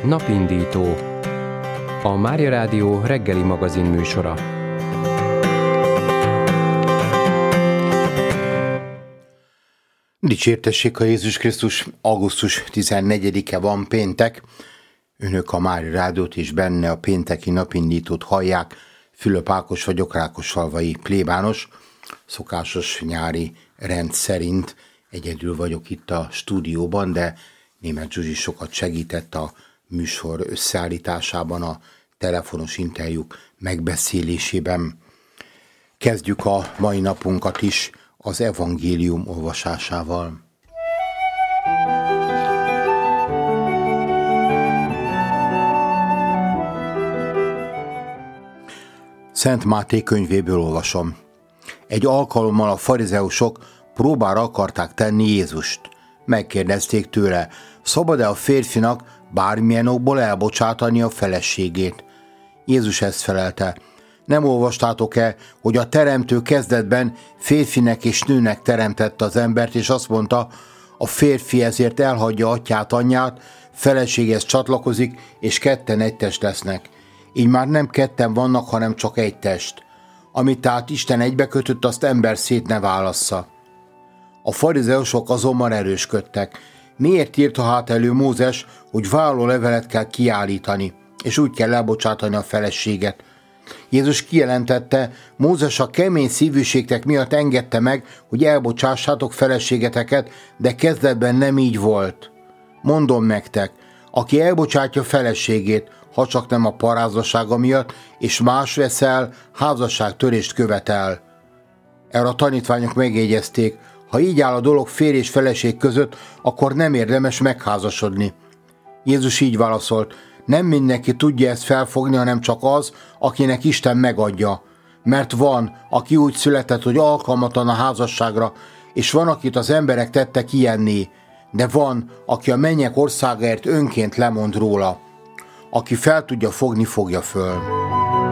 Napindító, a Mária Rádió reggeli magazin műsora. Dicsértessék a Jézus Krisztus, augusztus 14-e van, péntek. Önök a Mária Rádiót és benne a pénteki napindítót hallják. Fülöp Ákos vagyok, rákosalvai plébános. Szokásos nyári rend szerint egyedül vagyok itt a stúdióban, de Németh Zsuzsi sokat segített a műsor összeállításában, a telefonos interjúk megbeszélésében. Kezdjük a mai napunkat is az evangélium olvasásával. Szent Máté könyvéből olvasom. Egy alkalommal a farizeusok próbára akarták tenni Jézust. Megkérdezték tőle, szabad-e a férfinak bármilyen okból elbocsátani a feleségét? Jézus ezt felelte. Nem olvastátok-e, hogy a teremtő kezdetben férfinek és nőnek teremtette az embert, és azt mondta, a férfi ezért elhagyja atyát, anyját, feleséghez csatlakozik, és ketten egy test lesznek. Így már nem ketten vannak, hanem csak egy test. Amit tehát Isten egybekötött, azt ember szét ne válassza. A farizeusok azonban erősködtek. Miért írta hát elő Mózes, hogy vállólevelet kell kiállítani, és úgy kell elbocsátani a feleséget? Jézus kijelentette, Mózes a kemény szívűségtek miatt engedte meg, hogy elbocsássátok feleségeteket, de kezdetben nem így volt. Mondom nektek, aki elbocsátja feleségét, ha csak nem a parázassága miatt, és más veszel, házasságtörést követel. Erre a tanítványok megjegyezték, ha így áll a dolog férj és feleség között, akkor nem érdemes megházasodni. Jézus így válaszolt, nem mindenki tudja ezt felfogni, hanem csak az, akinek Isten megadja. Mert van, aki úgy született, hogy alkalmatlan a házasságra, és van, akit az emberek tettek ilyenné, de van, aki a mennyek országáért önként lemond róla. Aki fel tudja fogni, fogja föl.